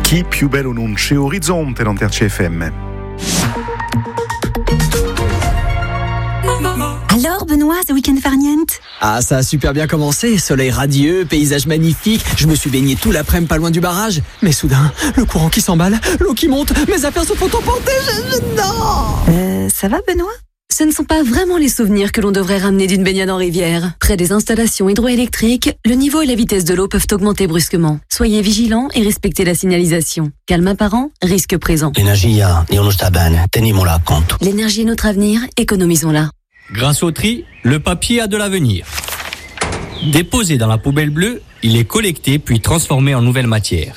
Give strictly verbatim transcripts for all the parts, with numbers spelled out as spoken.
Chi più bello non c'è orizzonte l'Anter C F M. Alors Benoît, ce week-end farniente? Ah, ça a super bien commencé, soleil radieux, paysage magnifique, je me suis baigné tout l'après-midi pas loin du barrage, mais soudain, le courant qui s'emballe, l'eau qui monte, mes affaires se font emporter, je... je- non Euh, ça va Benoît? Ce ne sont pas vraiment les souvenirs que l'on devrait ramener d'une baignade en rivière. Près des installations hydroélectriques, le niveau et la vitesse de l'eau peuvent augmenter brusquement. Soyez vigilants et respectez la signalisation. Calme apparent, risque présent. L'energia è uno sta bene, tenimola a conto. L'énergie est notre avenir, économisons-la. Grâce au tri, le papier a de l'avenir. Déposé dans la poubelle bleue, il est collecté puis transformé en nouvelle matière.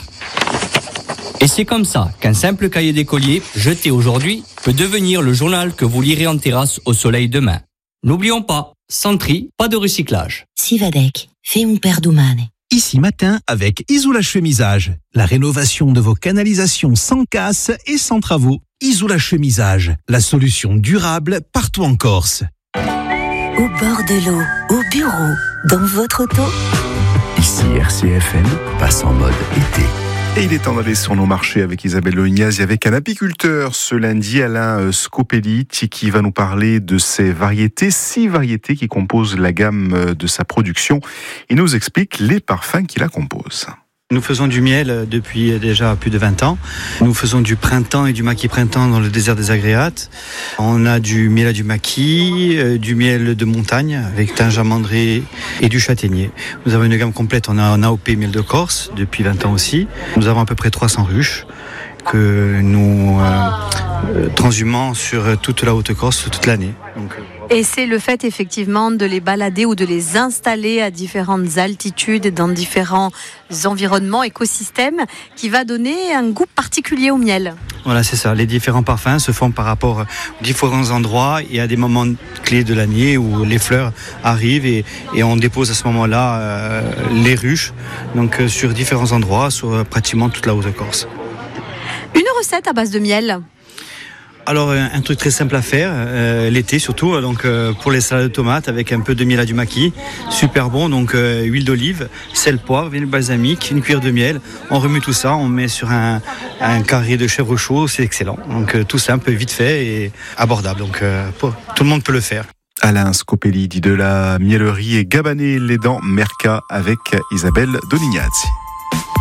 Et c'est comme ça qu'un simple cahier d'écolier, jeté aujourd'hui, peut devenir le journal que vous lirez en terrasse au soleil demain. N'oublions pas, sans tri, pas de recyclage. Sivadec, fais un père d'umane. Ici matin avec Isola Chemisage. La rénovation de vos canalisations sans casse et sans travaux. Isola Chemisage, la solution durable partout en Corse. Au bord de l'eau, au bureau, dans votre auto. Ici R C F M passe en mode été. Et il est temps d'aller sur nos marchés avec Isabelle Loignaz et avec un apiculteur ce lundi, Alain Scopelli, qui va nous parler de ces variétés, six variétés qui composent la gamme de sa production. Il nous explique les parfums qui la composent. Nous faisons du miel depuis déjà plus de vingt ans. Nous faisons du printemps et du maquis printemps dans le désert des Agréates. On a du miel à du maquis, euh, du miel de montagne avec thym jamandré et du châtaignier. Nous avons une gamme complète. On a un A O P miel de Corse depuis vingt ans aussi. Nous avons à peu près trois cents ruches que nous euh, euh, transhumons sur toute la Haute-Corse toute l'année. Donc, Et c'est le fait effectivement de les balader ou de les installer à différentes altitudes et dans différents environnements, écosystèmes, qui va donner un goût particulier au miel. Voilà, c'est ça. Les différents parfums se font par rapport aux différents endroits et à des moments clés de l'année où les fleurs arrivent et, et on dépose à ce moment-là euh, les ruches, donc euh, sur différents endroits, sur euh, pratiquement toute la Haute-Corse. Une recette à base de miel. Alors un truc très simple à faire, euh, l'été surtout, donc euh, pour les salades de tomates avec un peu de miel à du maquis, super bon, donc euh, huile d'olive, sel, poivre, vinyle balsamique, une cuillère de miel, on remue tout ça, on met sur un, un carré de chèvre chaud, c'est excellent. Donc euh, tout simple, vite fait et abordable, donc euh, tout le monde peut le faire. Alain Scopelli dit de la miellerie et Gabané les dents Merca avec Isabelle Donignazzi.